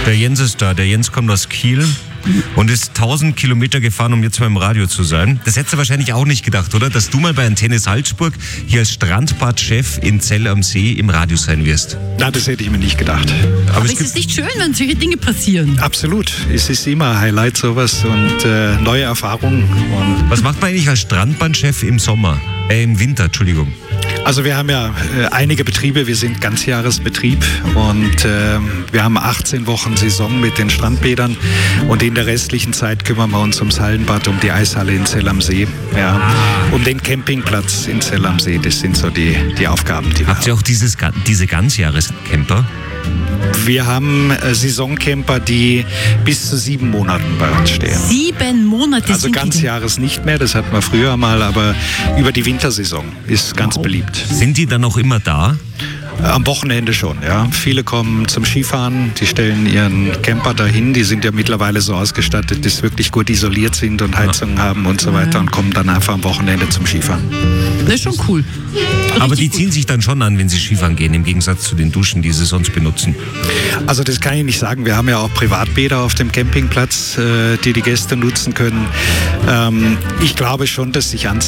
Der Jens ist da. Der Jens kommt aus Kiel und ist 1000 Kilometer gefahren, um jetzt mal im Radio zu sein. Das hättest du wahrscheinlich auch nicht gedacht, oder? Dass du mal bei Antenne Salzburg hier als Strandbadchef in Zell am See im Radio sein wirst. Na, das hätte ich mir nicht gedacht. Aber ist es nicht schön, wenn solche Dinge passieren? Absolut. Es ist immer ein Highlight, sowas und neue Erfahrungen. Und was macht man eigentlich als Strandbadchef im Sommer? Im Winter, Entschuldigung. Also wir haben ja einige Betriebe, wir sind Ganzjahresbetrieb und wir haben 18 Wochen Saison mit den Strandbädern und in der restlichen Zeit kümmern wir uns ums Hallenbad, um die Eishalle in Zell am See, ja, um den Campingplatz in Zell am See. Das sind so die Aufgaben, die wir haben. Habt ihr auch diese Ganzjahrescamper? Wir haben Saisoncamper, die bis zu 7 Monaten bei uns stehen. 7 Monate? Also Ganzjahres nicht mehr, das hatten wir früher mal, aber über die Wintersaison ist ganz beliebt. Sind die dann auch immer da? Am Wochenende schon, ja. Viele kommen zum Skifahren, die stellen ihren Camper dahin. Die sind ja mittlerweile so ausgestattet, dass sie wirklich gut isoliert sind und Heizungen haben und so weiter und kommen dann einfach am Wochenende zum Skifahren. Das ist schon cool. Aber die ziehen sich dann schon an, wenn sie Skifahren gehen, im Gegensatz zu den Duschen, die sie sonst benutzen. Also das kann ich nicht sagen. Wir haben ja auch Privatbäder auf dem Campingplatz, die Gäste nutzen können. Ich glaube schon, dass sich